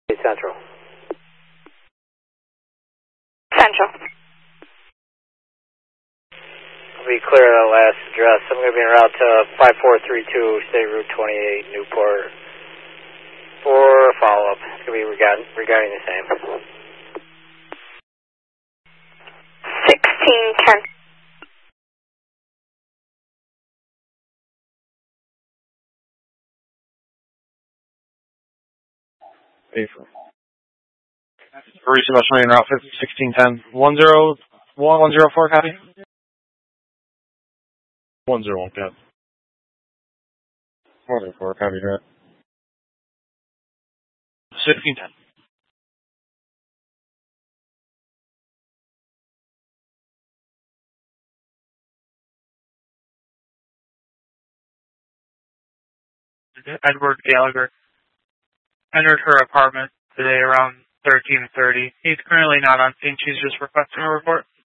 Central. Central. I'll be clear of that last address. I'm going to be en route to 5432 State Route 28, Newport, for follow-up. It's going to be regarding the same. 1610. Parisi Western route 1610. 104, copy? 101, copy. 104, copy, right? 1610. Edward Gallagher entered her apartment today around 13:30. He's currently not on scene. She's just requesting a report.